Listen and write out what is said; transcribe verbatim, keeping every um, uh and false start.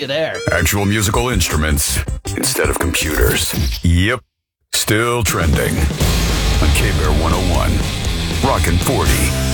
you there. Actual musical instruments instead of computers. Yep. Still trending on K-Bear one oh one. Rockin' forty.